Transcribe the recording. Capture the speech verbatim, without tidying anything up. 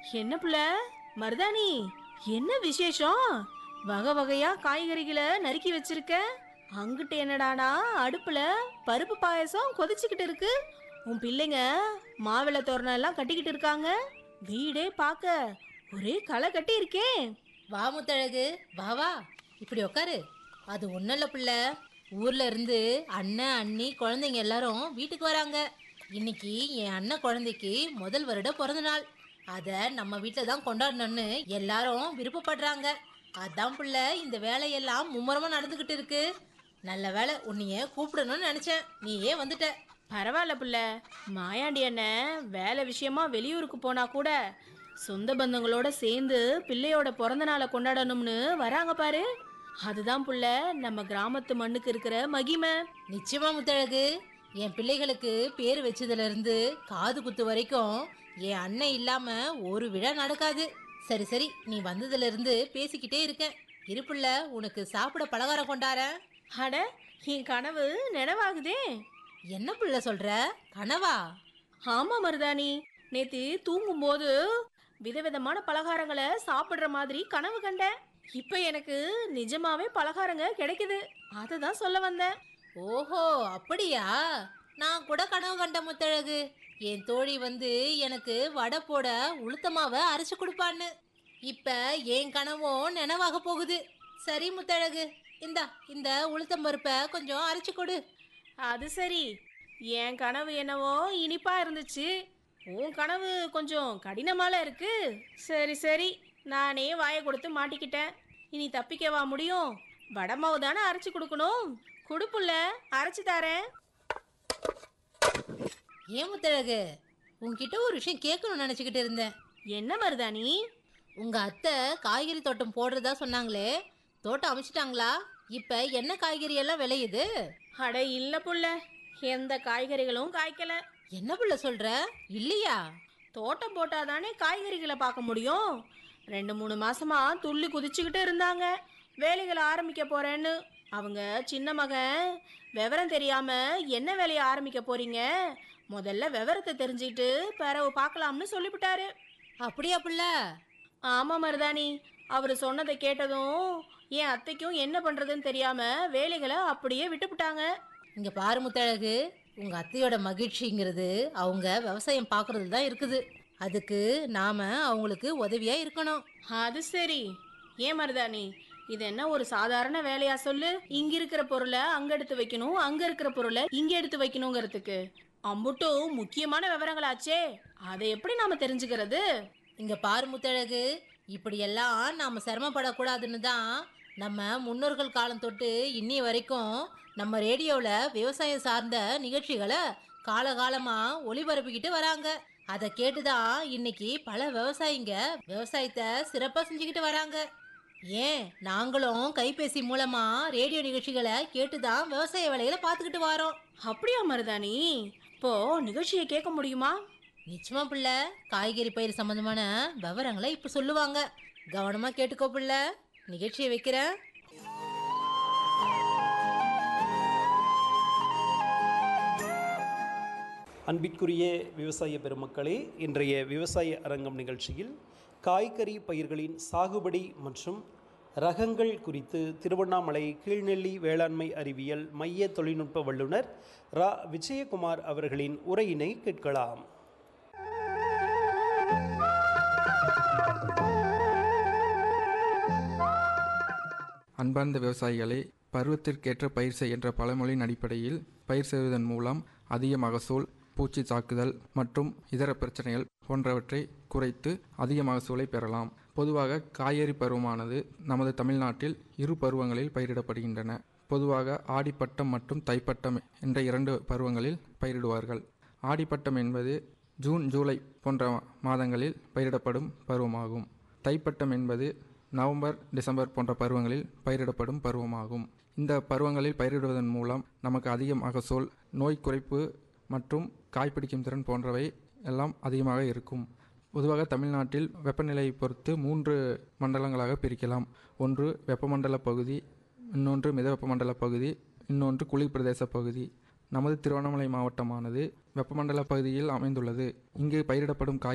என்ன புள்ள மருதாணி, என்ன விசேஷம்? வகை வகையா காய்கறிகளை நறுக்கி வச்சிருக்க. அங்கிட்டு என்னடானா அடுப்புல பருப்பு பாயசம் கொதிச்சுக்கிட்டு இருக்கு. உன் பிள்ளைங்க மாவிளை தோரணம் எல்லாம் கட்டிக்கிட்டு இருக்காங்க. வீடே பார்க்க ஒரே களை கட்டி இருக்கே. வா முத்தழகு, வா வா, இப்படி உக்காரு. அது ஒன்றும் இல்லை பிள்ளை, ஊர்ல இருந்து அண்ணன் அண்ணி குழந்தைங்க எல்லாரும் வீட்டுக்கு வராங்க. இன்னைக்கு என் அண்ணன் குழந்தைக்கு முதல் வருட பிறந்த நாள். அதை நம்ம வீட்டில் தான் கொண்டாடணும்னு எல்லாரும் விருப்பப்படுறாங்க. அதான் பிள்ளை இந்த வேலையெல்லாம் மும்முரமாக நடந்துக்கிட்டு இருக்கு. நல்ல வேலை உன்னைய கூப்பிடணும்னு நினச்சேன், நீயே வந்துட்ட. பரவாயில்ல புள்ள, மாயாண்டி அண்ணன் வேலை விஷயமா வெளியூருக்கு போனா கூட சொந்த பந்தங்களோட சேர்ந்து பிள்ளையோட பிறந்த நாளை கொண்டாடணும்னு வராங்க பாரு. அதுதான் புள்ள நம்ம கிராமத்து மண்ணுக்கு இருக்கிற மகிமை. நிச்சயமா முத்தழகு, என் பிள்ளைகளுக்கு பேர் வச்சதுல இருந்து காது குத்து வரைக்கும் என் அண்ணன் இல்லாம ஒரு விழா நடக்காது. சரி சரி, நீ வந்ததுல இருந்து பேசிக்கிட்டே இருக்கேன். இருப்புள்ள, உனக்கு சாப்பிட பலகாரம் கொண்டாரேன். அட, என் கனவு நினைவாகுதே. என்ன புள்ள சொல்ற, கனவா? ஆமா மருதாணி, நேத்து தூங்கும் போது விதவிதமான பலகாரங்களை சாப்பிடுற மாதிரி கனவு கண்டேன். இப்ப எனக்கு நிஜமாவே பலகாரங்க கிடைக்குது. அதை தான் சொல்ல வந்தேன். ஓஹோ, அப்படியா? நான் கூட கனவு கண்ட முத்தழகு. என் தோழி வந்து எனக்கு வடை போட உளுத்தமாவை அரைச்சு கொடுப்பான்னு. இப்ப என் கனவும் நினைவாக போகுது. சரி முத்தழகு, இந்தா இந்த உளுத்தம் பருப்பை கொஞ்சம் அரைச்சு கொடு. அது சரி, என் கனவு என்னவோ இனிப்பா இருந்துச்சு. உன் கனவு கொஞ்சம் கடினமால இருக்கு. சரி சரி, நானே வாயை கொடுத்து மாட்டிக்கிட்டேன். இனி தப்பிக்கவா முடியும்? வடமாவு தானே அரைச்சு கொடுக்கணும். குடுப்புல அரைச்சு தரேன். ஏன் முத்தழகு, உன்கிட்ட ஒரு விஷயம் கேட்கணும்னு நினச்சிக்கிட்டு இருந்தேன். என்ன மருதாணி? உங்க அத்தை காய்கறி தோட்டம் போடுறதா சொன்னாங்களே, தோட்டம் அமைச்சிட்டாங்களா? இப்ப என்ன காய்கறி எல்லாம் விளையுது? அட இல்ல புள்ள, எந்த காய்கறிகளும் காய்க்கல. என்ன புள்ள சொல்ற, இல்லையா? தோட்டம் போட்டாதானே காய்கறிகளை பார்க்க முடியும். ரெண்டு மூணு மாசமா துள்ளி குதிச்சுக்கிட்டு இருந்தாங்க வேலைகளை ஆரம்பிக்க போறேன்னு. அவங்க சின்ன மகன் விவரம் தெரியாம என்ன வேலையை ஆரம்பிக்க போறீங்க, முதல்ல விவரத்தை தெரிஞ்சுக்கிட்டு பிறகு பார்க்கலாம்னு சொல்லிவிட்டாரு. அப்படியா புள்ள? ஆமா மருதாணி, அவர் சொன்னதை கேட்டதும் என் அத்தைக்கும் என்ன பண்றதுன்னு தெரியாம வேலைகளை அப்படியே விட்டுவிட்டாங்க. இங்க பாரு முத்தழகு, உங்க அத்தையோட மகிழ்ச்சிங்கிறது அவங்க விவசாயம் பார்க்கறது தான் இருக்குது. அதுக்கு நாம அவங்களுக்கு உதவியா இருக்கணும். அது சரி. ஏன் மருதாணி, இது என்ன ஒரு சாதாரண வேலையா சொல்லு? இங்க இருக்கிற பொருளை அங்க எடுத்து வைக்கணும், அங்க இருக்கிற பொருளை இங்க எடுத்து வைக்கணுங்கிறதுக்கு அம்புட்டும் முக்கியமான விவரங்களாச்சே. அதை எப்படி நாம தெரிஞ்சுக்கிறது? இங்க பாரு முத்தழகு, இப்படியெல்லாம் நாம சிரமப்படக்கூடாதுன்னு தான் நம்ம முன்னோர்கள் காலம் தொட்டு இன்னி வரைக்கும் நம்ம ரேடியோவில் விவசாயம் சார்ந்த நிகழ்ச்சிகளை காலகாலமா ஒளிபரப்பிக்கிட்டு வராங்க. அதை கேட்டுதான் இன்னைக்கு பல விவசாயிங்க விவசாயத்தை சிறப்பாக செஞ்சுக்கிட்டு வராங்க. ஏன் நாங்களும் கைபேசி மூலமா ரேடியோ நிகழ்ச்சிகளை கேட்டுதான் விவசாய வேலைகளை பார்த்துக்கிட்டு வரோம். அப்படியா மருதாணி? இப்போ நிகழ்ச்சியை கேட்க முடியுமா? நிச்சயமா பிள்ளை, காய்கறி பயிர் சம்பந்தமான விவரங்களை இப்ப சொல்லுவாங்க. கவனமா கேட்டுக்கோ பிள்ளை, நிகழ்ச்சியை வைக்கிறேன். அன்பிற்குரிய விவசாய பெருமக்களே, இன்றைய விவசாய அரங்கம் நிகழ்ச்சியில் காய்கறி பயிர்களின் சாகுபடி மற்றும் ரகங்கள் குறித்து திருவண்ணாமலை கீழ்நெல்லி வேளாண்மை அறிவியல் மைய தொழில்நுட்ப வல்லுநர் ரா விஜயகுமார் அவர்களின் உரையினை கேட்கலாம். அன்பார்ந்த விவசாயிகளே, பருவத்திற்கேற்ற பயிர் செய் என்ற பழமொழியின் அடிப்படையில் பயிர் செய்வதன் மூலம் அதிக மகசூல், பூச்சி தாக்குதல் மற்றும் இதர பிரச்சனைகள் போன்றவற்றை குறைத்து அதிக மகசூலை பெறலாம். பொதுவாக காய்கறி பருவமானது நமது தமிழ்நாட்டில் இரு பருவங்களில் பயிரிடப்படுகின்றன. பொதுவாக ஆடிப்பட்டம் மற்றும் தைப்பட்டம் என்ற இரண்டு பருவங்களில் பயிரிடுவார்கள். ஆடிப்பட்டம் என்பது ஜூன் ஜூலை போன்ற மாதங்களில் பயிரிடப்படும் பருவமாகும். தைப்பட்டம் என்பது நவம்பர் டிசம்பர் போன்ற பருவங்களில் பயிரிடப்படும் பருவமாகும். இந்த பருவங்களில் பயிரிடுவதன் மூலம் நமக்கு அதிக மகசூல், நோய் குறைப்பு மற்றும் காய்பிடிக்கும் திறன் போன்றவை எல்லாம் அதிகமாக இருக்கும். பொதுவாக தமிழ்நாட்டில் வெப்பநிலையை பொறுத்து மூன்று மண்டலங்களாக பிரிக்கலாம். ஒன்று வெப்பமண்டல பகுதி, இன்னொன்று மித வெப்பமண்டல பகுதி, இன்னொன்று குளிர் பிரதேச பகுதி. நமது திருவண்ணாமலை மாவட்டமானது வெப்பமண்டல பகுதியில் அமைந்துள்ளது. இங்கு பயிரிடப்படும் காய்